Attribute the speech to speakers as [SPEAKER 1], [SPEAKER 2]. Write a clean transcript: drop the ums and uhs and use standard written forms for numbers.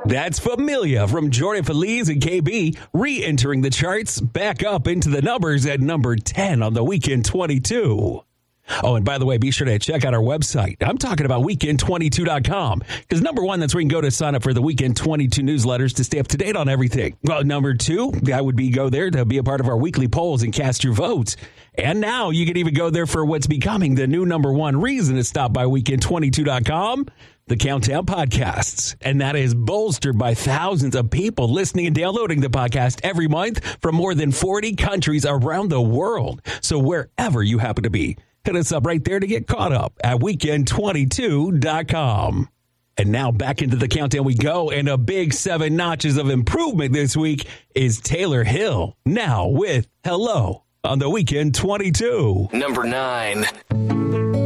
[SPEAKER 1] That's Familia from Jordan Feliz and KB, re-entering the charts back up into the numbers at number 10 on the Weekend 22. Oh, and by the way, be sure to check out our website. I'm talking about weekend22.com, because number one, that's where you can go to sign up for the Weekend 22 newsletters to stay up to date on everything. Well, number two, that would be go there to be a part of our weekly polls and cast your votes. And now you can even go there for what's becoming the new number one reason to stop by weekend22.com, the Countdown Podcasts. And that is bolstered by thousands of people listening and downloading the podcast every month from more than 40 countries around the world. So wherever you happen to be, hit us up right there to get caught up at weekend22.com. And now back into the countdown we go, and a big 7 notches of improvement this week is Taylor Hill, now with Hello on the Weekend 22.
[SPEAKER 2] Number 9.